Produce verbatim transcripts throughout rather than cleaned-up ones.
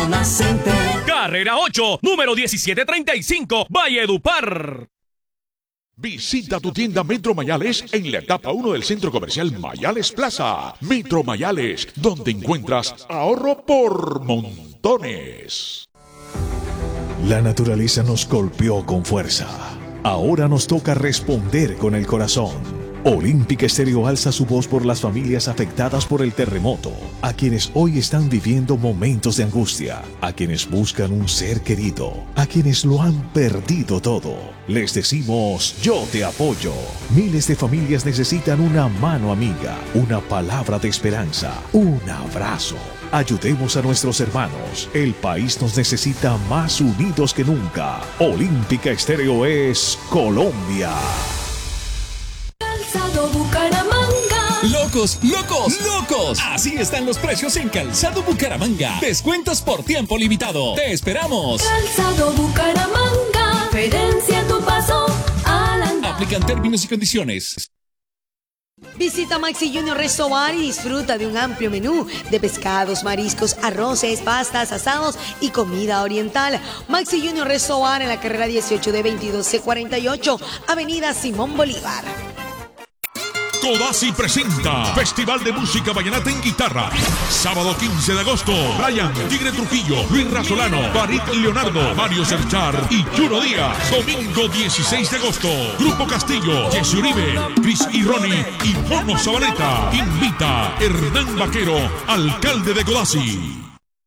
Zona Center. Carrera ocho, número diecisiete treinta y cinco, Valledupar. Visita tu tienda Metro Mayales en la etapa uno del Centro Comercial Mayales Plaza. Metro Mayales, donde encuentras ahorro por montones. La naturaleza nos golpeó con fuerza. Ahora nos toca responder con el corazón. Olímpica Estéreo alza su voz por las familias afectadas por el terremoto, a quienes hoy están viviendo momentos de angustia, a quienes buscan un ser querido, a quienes lo han perdido todo. Les decimos, yo te apoyo. Miles de familias necesitan una mano amiga, una palabra de esperanza, un abrazo. Ayudemos a nuestros hermanos. El país nos necesita más unidos que nunca. Olímpica Estéreo es Colombia. Calzado Bucaramanga. Locos, locos, locos. Así están los precios en Calzado Bucaramanga. Descuentos por tiempo limitado. Te esperamos. Calzado Bucaramanga. Diferencia tu paso al andar. Aplican términos y condiciones. Visita Maxi Junior Restobar y disfruta de un amplio menú de pescados, mariscos, arroces, pastas, asados y comida oriental. Maxi Junior Restobar en la carrera dieciocho de veintidós C cuarenta y ocho, Avenida Simón Bolívar. Codazzi presenta Festival de Música Vallenata en Guitarra. Sábado quince de agosto, Brian, Tigre Trujillo, Luis Razolano, Farid Leonardo, Mario Serchar y Chuno Díaz. Domingo dieciséis de agosto, Grupo Castillo, Jesse Uribe, Chris y Ronnie y Mono Zabaleta. Invita Hernán Vaquero, alcalde de Codazzi.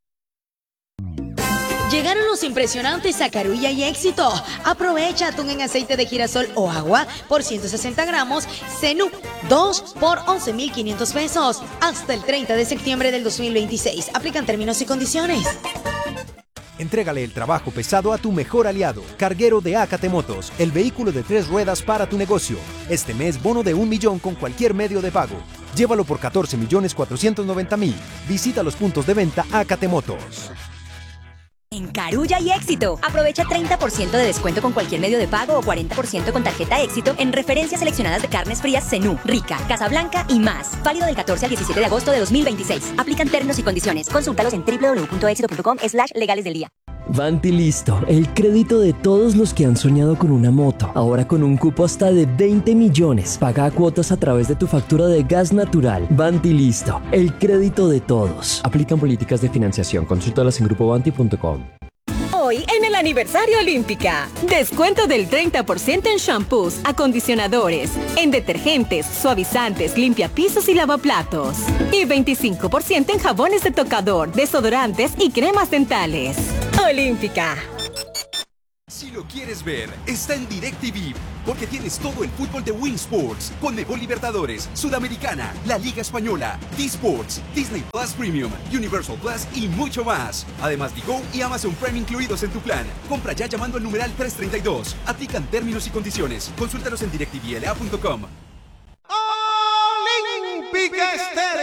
Llegaron los impresionantes Zacarulla y Éxito. Aprovecha atún en aceite de girasol o agua por ciento sesenta gramos, Zenú dos por once mil quinientos pesos. Hasta el treinta de septiembre del dos mil veintiséis. Aplican términos y condiciones. Entrégale el trabajo pesado a tu mejor aliado, Carguero de Acate Motos, el vehículo de tres ruedas para tu negocio. Este mes, bono de un millón con cualquier medio de pago. Llévalo por catorce millones cuatrocientos noventa mil. Visita los puntos de venta Acate Motos. En Carulla y Éxito, aprovecha treinta por ciento de descuento con cualquier medio de pago o cuarenta por ciento con tarjeta Éxito en referencias seleccionadas de carnes frías Zenú, Rica, Casablanca y más. Válido del catorce al diecisiete de agosto de dos mil veintiséis. Aplican términos y condiciones. Consúltalos en doble u doble u doble u punto éxito punto com slash legales del día. Vanti Listo, el crédito de todos los que han soñado con una moto. Ahora con un cupo hasta de veinte millones. Paga a cuotas a través de tu factura de gas natural. Vanti Listo, el crédito de todos. Aplican políticas de financiación. Consúltalas en grupo vanti punto com. Hoy en el aniversario Olímpica, descuento del treinta por ciento en shampoos, acondicionadores, en detergentes, suavizantes, limpiapisos y lavaplatos. Y veinticinco por ciento en jabones de tocador, desodorantes y cremas dentales. Olímpica. Si lo quieres ver, está en DirecTV, porque tienes todo el fútbol de Win Sports, Conmebol Libertadores, Sudamericana, la Liga Española, D-Sports, Disney Plus Premium, Universal Plus y mucho más. Además, Digo y Amazon Prime incluidos en tu plan. Compra ya llamando al numeral trescientos treinta y dos. Aplican términos y condiciones. Consúltalos en directivla punto com. Olímpica Estéreo.